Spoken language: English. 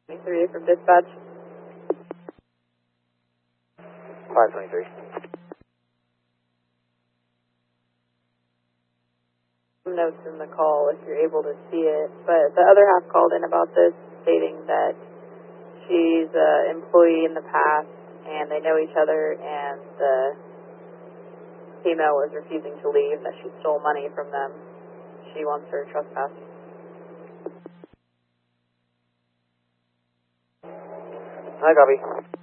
23 from dispatch. 523. Notes in the call if you're able to see it, but the other half called in about this, stating that she's an employee in the past and they know each other, and the female was refusing to leave, that she stole money from them. She wants her trespass. I copy.